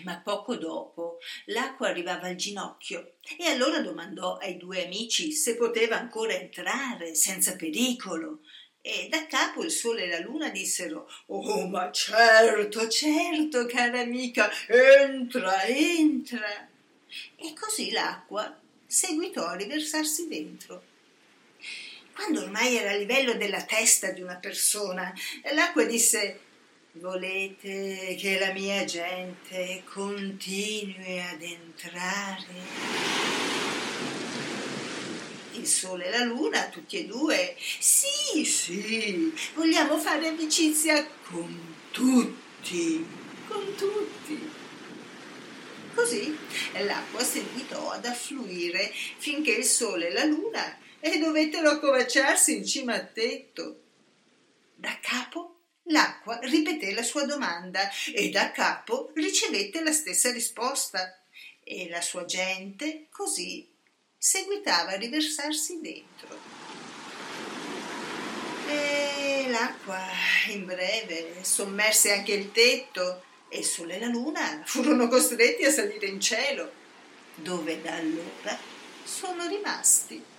Ma poco dopo l'acqua arrivava al ginocchio e allora domandò ai due amici se poteva ancora entrare senza pericolo. E da capo il sole e la luna dissero: «Oh, ma certo, certo, cara amica, entra, entra!» E così l'acqua seguitò a riversarsi dentro. Quando ormai era a livello della testa di una persona, l'acqua disse: «Volete che la mia gente continui ad entrare?» Il sole e la luna, tutti e due: «Sì, sì, vogliamo fare amicizia con tutti, con tutti!» Così l'acqua seguitò ad affluire finché il sole e la luna dovettero accovacciarsi in cima al tetto. Da capo l'acqua ripeté la sua domanda e da capo ricevette la stessa risposta e la sua gente così seguitava a riversarsi dentro. E l'acqua in breve sommerse anche il tetto e il sole e la luna furono costretti a salire in cielo, dove da allora sono rimasti.